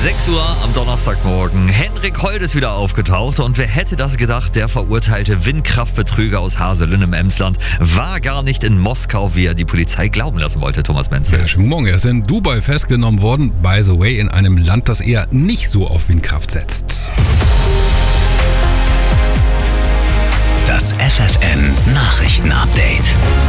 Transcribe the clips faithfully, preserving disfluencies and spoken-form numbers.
sechs Uhr am Donnerstagmorgen. Henrik Hold ist wieder aufgetaucht und wer hätte das gedacht, der verurteilte Windkraftbetrüger aus Haselünne im Emsland war gar nicht in Moskau, wie er die Polizei glauben lassen wollte, Thomas Menzel. Ja, schönen Morgen. Er ist in Dubai festgenommen worden, by the way, in einem Land, das eher nicht so auf Windkraft setzt. Das F F N Nachrichten-Update.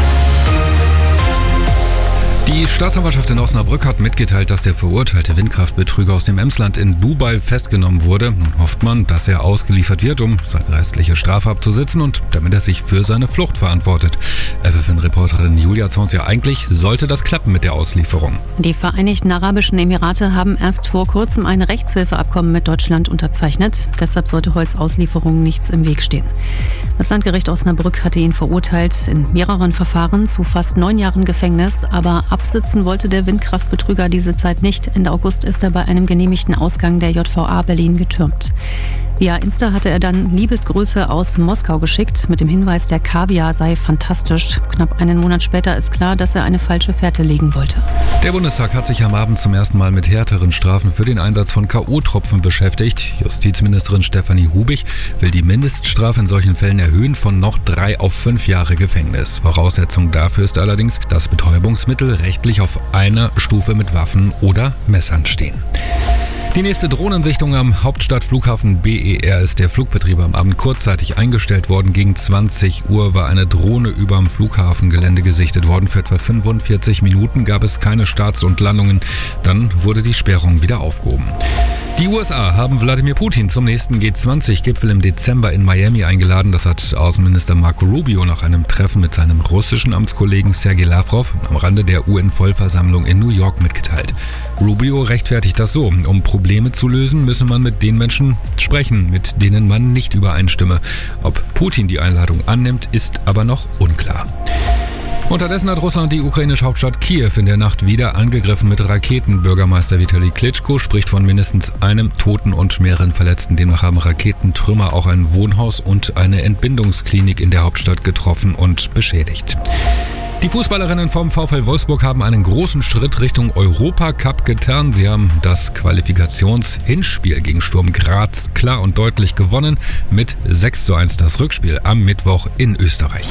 Die Staatsanwaltschaft in Osnabrück hat mitgeteilt, dass der verurteilte Windkraftbetrüger aus dem Emsland in Dubai festgenommen wurde. Nun hofft man, dass er ausgeliefert wird, um seine restliche Strafe abzusitzen und damit er sich für seine Flucht verantwortet. F F N-Reporterin Julia Zons, ja, eigentlich sollte das klappen mit der Auslieferung. Die Vereinigten Arabischen Emirate haben erst vor kurzem ein Rechtshilfeabkommen mit Deutschland unterzeichnet. Deshalb sollte Holds Auslieferung nichts im Weg stehen. Das Landgericht Osnabrück hatte ihn verurteilt in mehreren Verfahren zu fast neun Jahren Gefängnis, aber absitzen wollte der Windkraftbetrüger diese Zeit nicht. Ende August ist er bei einem genehmigten Ausgang der J V A Berlin getürmt. Via Insta hatte er dann Liebesgrüße aus Moskau geschickt mit dem Hinweis, der Kaviar sei fantastisch. Knapp einen Monat später ist klar, dass er eine falsche Fährte legen wollte. Der Bundestag hat sich am Abend zum ersten Mal mit härteren Strafen für den Einsatz von K O-Tropfen beschäftigt. Justizministerin Stefanie Hubig will die Mindeststrafe in solchen Fällen erhöhen von noch drei auf fünf Jahre Gefängnis. Voraussetzung dafür ist allerdings, dass Betäubungsmittel rechtlich auf einer Stufe mit Waffen oder Messern stehen. Die nächste Drohnensichtung am Hauptstadtflughafen B E R ist der Flugbetrieb am Abend kurzzeitig eingestellt worden. Gegen zwanzig Uhr war eine Drohne über dem Flughafengelände gesichtet worden. Für etwa fünfundvierzig Minuten gab es keine Starts und Landungen. Dann wurde die Sperrung wieder aufgehoben. Die U S A haben Wladimir Putin zum nächsten G zwanzig Gipfel im Dezember in Miami eingeladen. Das hat Außenminister Marco Rubio nach einem Treffen mit seinem russischen Amtskollegen Sergei Lavrov am Rande der U N-Vollversammlung in New York mitgeteilt. Rubio rechtfertigt das so: Um Probleme zu lösen, müsse man mit den Menschen sprechen, mit denen man nicht übereinstimme. Ob Putin die Einladung annimmt, ist aber noch unklar. Unterdessen hat Russland die ukrainische Hauptstadt Kiew in der Nacht wieder angegriffen mit Raketen. Bürgermeister Vitali Klitschko spricht von mindestens einem Toten und mehreren Verletzten. Demnach haben Raketentrümmer auch ein Wohnhaus und eine Entbindungsklinik in der Hauptstadt getroffen und beschädigt. Die Fußballerinnen vom VfL Wolfsburg haben einen großen Schritt Richtung Europacup getan. Sie haben das Qualifikationshinspiel gegen Sturm Graz klar und deutlich gewonnen. Mit sechs zu eins das Rückspiel am Mittwoch in Österreich.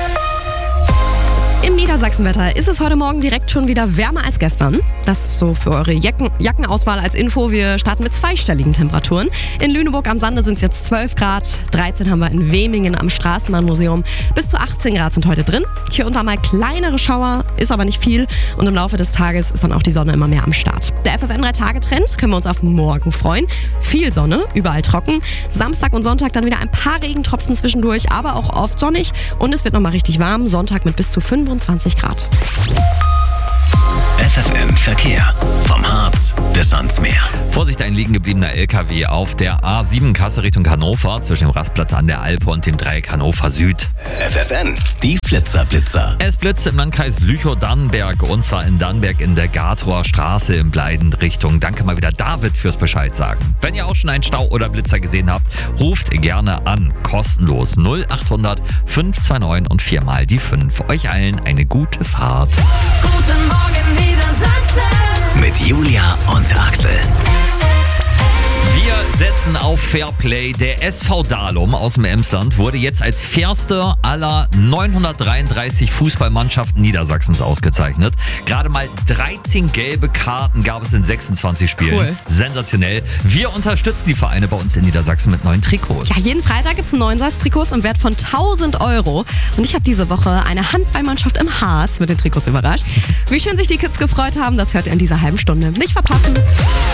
Im Niedersachsenwetter ist es heute Morgen direkt schon wieder wärmer als gestern. Das so für eure Jacken, Jackenauswahl als Info. Wir starten mit zweistelligen Temperaturen. In Lüneburg am Sande sind es jetzt zwölf Grad, dreizehn haben wir in Wemingen am Straßenbahnmuseum. Bis zu achtzehn Grad sind heute drin. Hier und da mal kleinere Schauer, ist aber nicht viel. Und im Laufe des Tages ist dann auch die Sonne immer mehr am Start. Der F F N drei Tage Trend, können wir uns auf morgen freuen. Viel Sonne, überall trocken. Samstag und Sonntag dann wieder ein paar Regentropfen zwischendurch, aber auch oft sonnig. Und es wird nochmal richtig warm. Sonntag mit bis zu fünfundzwanzig Grad. F F N Verkehr. Vom Harz bis ans Meer. Vorsicht, ein liegen gebliebener L K W auf der A sieben Kasse Richtung Hannover zwischen dem Rastplatz an der Alpe und dem Dreieck Hannover Süd. F F N, die Flitzer-Blitzer. Es blitzt im Landkreis Lüchow-Dannenberg und zwar in Dannenberg in der Gartower Straße in Bleidend-Richtung. Danke mal wieder David fürs Bescheid sagen. Wenn ihr auch schon einen Stau oder Blitzer gesehen habt, ruft gerne an. Kostenlos null acht hundert fünf zwei neun und viermal die fünf. Euch allen eine gute Fahrt. Guten Morgen Niedersachsen. Mit Julia und Axel. Wir setzen auf Fairplay. Der S V Dalum aus dem Emsland wurde jetzt als fairste aller neunhundertdreiunddreißig Fußballmannschaften Niedersachsens ausgezeichnet. Gerade mal dreizehn gelbe Karten gab es in sechsundzwanzig Spielen. Cool. Sensationell. Wir unterstützen die Vereine bei uns in Niedersachsen mit neuen Trikots. Ja, jeden Freitag gibt es einen neuen Satz Trikots im Wert von tausend Euro. Und ich habe diese Woche eine Handballmannschaft im Harz mit den Trikots überrascht. Wie schön sich die Kids gefreut haben, das hört ihr in dieser halben Stunde. Nicht verpassen.